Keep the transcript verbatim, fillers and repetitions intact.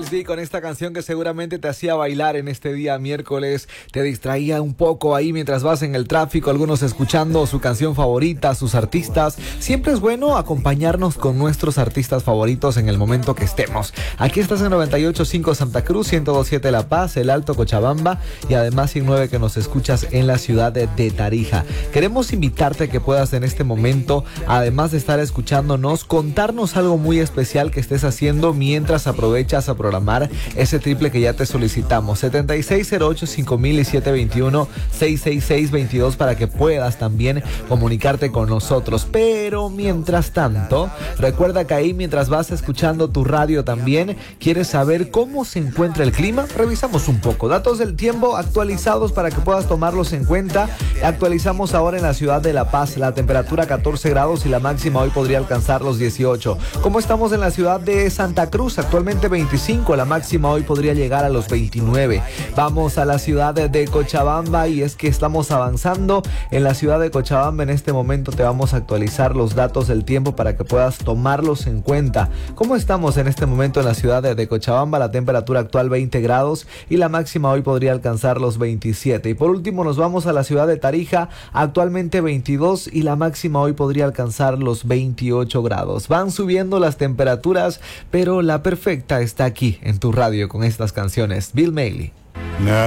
Styles D con esta canción que seguramente te hacía bailar en este día miércoles, te distraía un poco ahí mientras vas en el tráfico, algunos escuchando su canción favorita, sus artistas. Siempre es bueno acompañarnos con nuestros artistas favoritos en el momento que estemos. Aquí estás en noventa y ocho punto cinco Santa Cruz, ciento dos punto siete La Paz, El Alto, Cochabamba y además ciento nueve que nos escuchas en la ciudad de, de Tarija. Queremos invitarte a que puedas en este momento, además de estar escuchándonos, contarnos algo muy especial que estés haciendo mientras aprovechas a programar ese triple que ya te solicitamos. setenta y seis cero ocho cinco mil y siete veintiuno seis seis seis veintidós para que puedas también comunicarte con nosotros. Pero mientras tanto, recuerda que ahí mientras vas escuchando tu radio también, quieres saber cómo se encuentra el clima. Revisamos un poco datos del tiempo actualizados para que puedas tomarlos en cuenta. Actualizamos ahora en la ciudad de La Paz, la temperatura catorce grados y la máxima hoy podría alcanzar los dieciocho. ¿Cómo estamos en la ciudad de Santa Cruz? Actualmente veinticinco, la máxima hoy podría llegar a los veintinueve. Vamos a la ciudad de Cochabamba y es que estamos avanzando en la ciudad de Cochabamba. En este momento te vamos a actualizar los datos del tiempo para que puedas tomarlos en cuenta. ¿Cómo estamos en este momento en la ciudad de Cochabamba? La temperatura actual veinte grados y la máxima hoy podría alcanzar los veintisiete. Y por último nos vamos a la ciudad de Tarija, actualmente veintidós y la máxima hoy podría alcanzar los veintiocho grados. Van subiendo las temperaturas, pero la perfecta está aquí en tu radio con estas canciones. Bill Mailey.